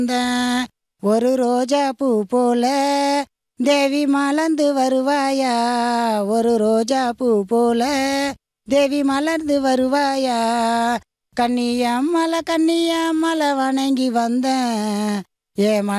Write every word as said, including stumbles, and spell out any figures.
வந்தேன். ஒரு ரோஜா பூ போல தேவி மலர்ந்து வருவாயா, ஒரு ரோஜா பூ போல தேவி மலர்ந்து வருவாயா, கன்னியம்மல கன்னியம்மல வணங்கி வந்தேன் ஏ